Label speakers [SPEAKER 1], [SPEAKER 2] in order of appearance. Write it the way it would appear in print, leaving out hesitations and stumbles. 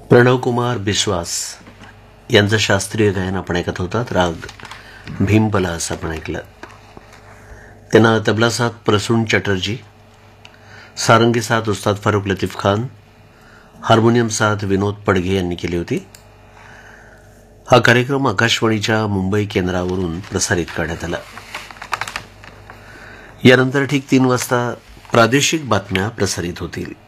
[SPEAKER 1] प्रणव कुमार बिश्वास यांचं शास्त्रीय गायन आपण ऐकत होतात. राग भीमपलास आपण ऐकलं. त्यांना तबला साथ प्रसून चटर्जी, सारंगी साथ उस्ताद फारुख लतीफ खान, हार्मोनियम साथ विनोद पडघे यांनी केली होती. हा कार्यक्रम आकाशवाणीच्या मुंबई केंद्रावरून प्रसारित करण्यात आला. यानंतर ठीक 3 वाजता प्रादेशिक बातम्या प्रसारित होतील.